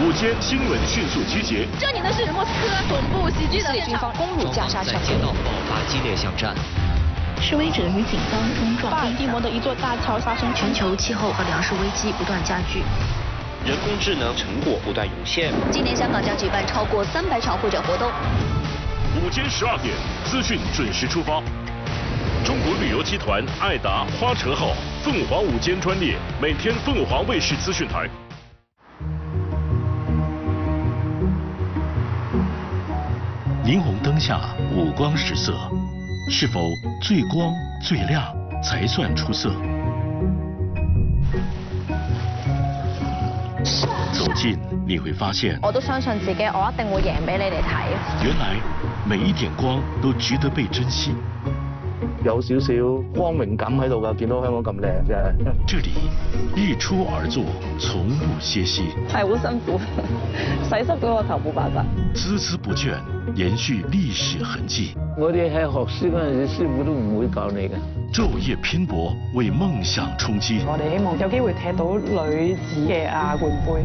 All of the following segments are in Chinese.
午间新闻迅速集结。 这里呢是莫斯科恐怖袭击的军方攻入加沙城， 街道爆发激烈巷战。 示威者与警方冲撞。 巴尔的摩的一座大桥发生全球气候和粮食危机不断加剧。 人工智能成果不断涌现。 今年香港将举办超过300场会展活动。 午间12点，资讯准时出发。中国旅游集团爱达花车号凤凰午间专列，每天凤凰卫视资讯台。霓虹灯下五光十色，是否最光最亮才算出色？走近你会发现， 我都相信自己，我一定會贏俾你哋睇。 原来每一点光都值得被珍惜。 有少少光榮感喺度㗎，見到香港咁靚啫。 这里日出而作，從不歇息。 係好辛苦，洗濕到個頭冇辦法。 孜孜不倦，延續歷史痕跡。 我哋喺學書嗰陣時，師傅都唔會教你嘅。 晝夜拼搏，為夢想衝擊。 我哋希望有機會踢到女子嘅亞冠杯。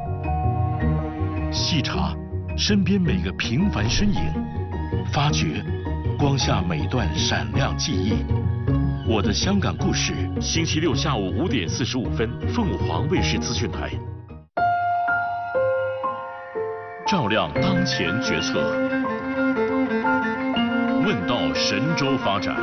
細查身邊每個平凡身影，發掘光下每段閃亮記憶。我的香港故事，星期六下午5點45分，鳳凰衛視資訊台。照亮當前決策，問道神州發展。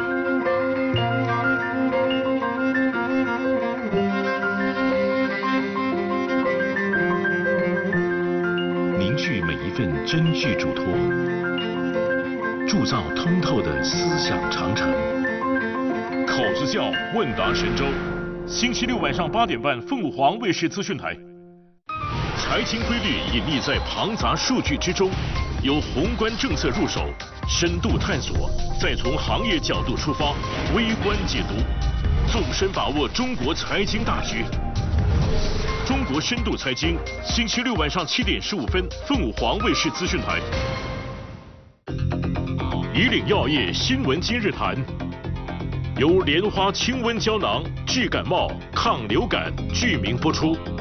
凝聚每一份真據嘱託，铸造通透的思想長城。口子窖問答神州，星期六晚上8點半，鳳凰衛視資訊台。財經規律隱匿在龐雜數據之中，由宏觀政策入手，深度探索，再從行業角度出發，微觀解讀，縱深把握中國財經大局。中國深度財經，星期六晚上7點15分，鳳凰衛視資訊台。以嶺藥業新聞今日談，由蓮花清瘟膠囊治感冒、抗流感具名播出。